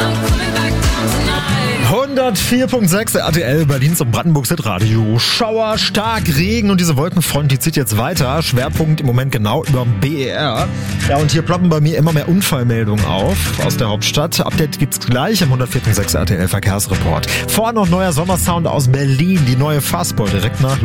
104.6 RTL, Berlins und Brandenburgs Hitradio. Schauer, stark Regen und diese Wolkenfront, die zieht jetzt weiter. Schwerpunkt im Moment genau über dem BER. Ja, und hier ploppen bei mir immer mehr Unfallmeldungen auf aus der Hauptstadt. Update gibt's gleich im 104.6 RTL Verkehrsreport. Vorher noch neuer Sommersound aus Berlin, die neue Fastball direkt nach